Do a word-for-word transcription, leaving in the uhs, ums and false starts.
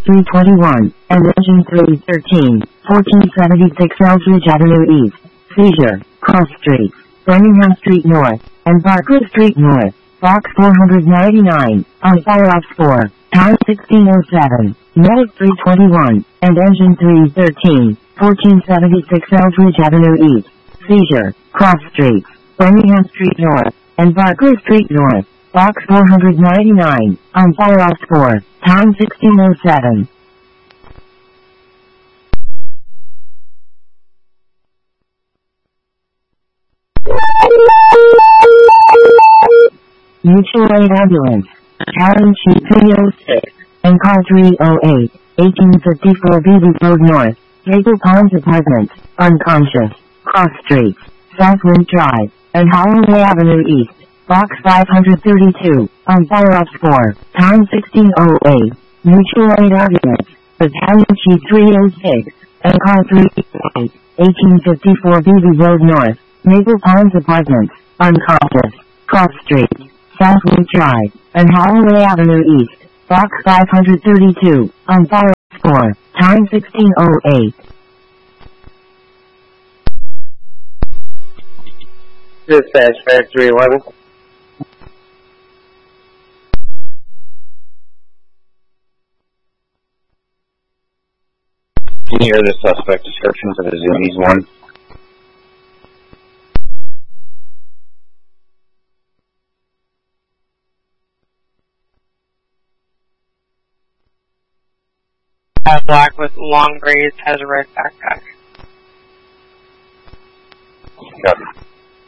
three twenty-one, and engine three thirteen, fourteen seventy-six Eldridge Avenue East, Seizure, Cross Street, Birmingham Street North, and Barclay Street North, Box four ninety-nine, on fire ops four, time sixteen oh seven, Medic three twenty-one, and engine three thirteen, fourteen seventy-six Eldridge Avenue East, Seizure, Cross Street, Birmingham Street North, and Barclay Street North, Box four ninety-nine, on fire ops four, time sixteen oh seven. Mutual aid ambulance, Karen Sheet three oh six, and call three oh eight, eighteen fifty-four Beaver Road North, Maple Ponds Apartment, unconscious, Cross Street, Southwind Drive, and Holloway Avenue East, Box five thirty-two, on fire ops four, time sixteen oh eight, mutual aid ambulance, Battalion Chief three oh six, and call three oh eight, eighteen fifty-four Beaver Road North, Maple Ponds Apartment, unconscious, Cross Street, Southwind Drive, and Holloway Avenue East, Box five thirty-two, on fire ops four, time sixteen oh eight. Dispatch Factory eleven. Can you hear the suspect description for the Zoomies one? Uh, black with long braids, has a red backpack. Yep.